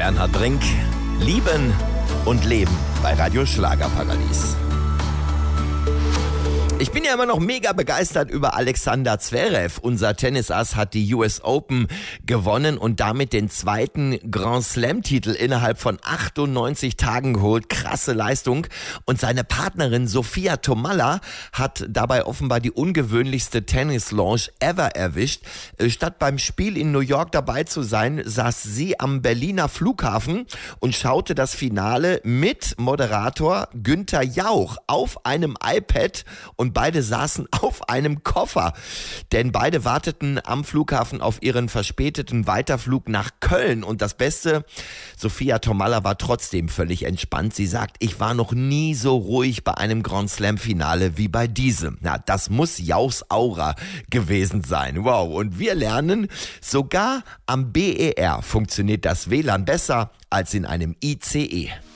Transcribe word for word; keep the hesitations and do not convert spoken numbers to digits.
Bernhard Brink. Lieben und Leben bei Radio Schlagerparadies. Ich bin ja immer noch mega begeistert über Alexander Zverev. Unser Tennisass hat die U S Open gewonnen und damit den zweiten Grand Slam-Titel innerhalb von achtundneunzig Tagen geholt. Krasse Leistung. Und seine Partnerin Sophia Tomalla hat dabei offenbar die ungewöhnlichste Tennis-Launch ever erwischt. Statt beim Spiel in New York dabei zu sein, saß sie am Berliner Flughafen und schaute das Finale mit Moderator Günther Jauch auf einem iPad und beide saßen auf einem Koffer, denn beide warteten am Flughafen auf ihren verspäteten Weiterflug nach Köln. Und das Beste, Sophia Tomalla war trotzdem völlig entspannt. Sie sagt, ich war noch nie so ruhig bei einem Grand Slam Finale wie bei diesem. Na, das muss Jauchs Aura gewesen sein. Wow, und wir lernen, sogar am B E R funktioniert das W L A N besser als in einem I C E.